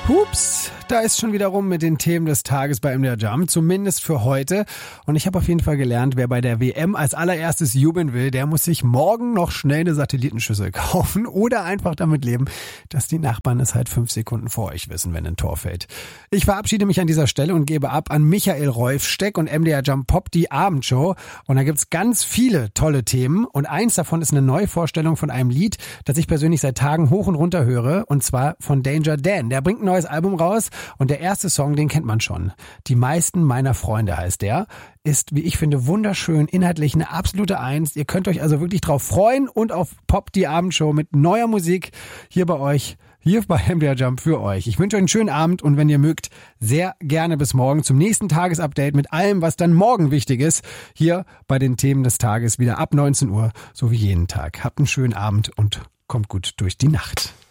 Hups, da ist schon wieder rum mit den Themen des Tages bei MDR Jump, zumindest für heute. Und ich habe auf jeden Fall gelernt, wer bei der WM als allererstes jubeln will, der muss sich morgen noch schnell eine Satellitenschüssel kaufen oder einfach damit leben, dass die Nachbarn es halt 5 Sekunden vor euch wissen, wenn ein Tor fällt. Ich verabschiede mich an dieser Stelle und gebe ab an Michael Rolfsteck und MDR Jump Pop, die Abendshow. Und da gibt's ganz viele tolle Themen und eins davon ist eine Neuvorstellung von einem Lied, das ich persönlich seit Tagen hoch und runter höre, und zwar von Danger Dan. Der bringt ein neues Album raus und der erste Song, den kennt man schon. Die meisten meiner Freunde heißt der. Ist, wie ich finde, wunderschön, inhaltlich eine absolute Eins. Ihr könnt euch also wirklich drauf freuen und auf Pop, die Abendshow mit neuer Musik hier bei euch, hier bei MDR Jump für euch. Ich wünsche euch einen schönen Abend und wenn ihr mögt, sehr gerne bis morgen zum nächsten Tagesupdate mit allem, was dann morgen wichtig ist. Hier bei den Themen des Tages wieder ab 19 Uhr, so wie jeden Tag. Habt einen schönen Abend und kommt gut durch die Nacht.